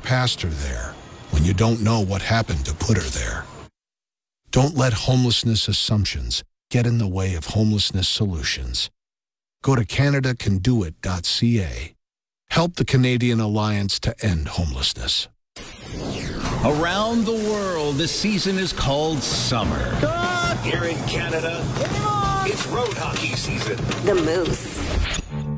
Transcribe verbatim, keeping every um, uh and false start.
past her there when you don't know what happened to put her there. Don't let homelessness assumptions get in the way of homelessness solutions. Go to Canada Can Do It dot C A. Help the Canadian Alliance to End Homelessness. Around the world, the season is called summer. Here in Canada, it's road hockey season. The Moose.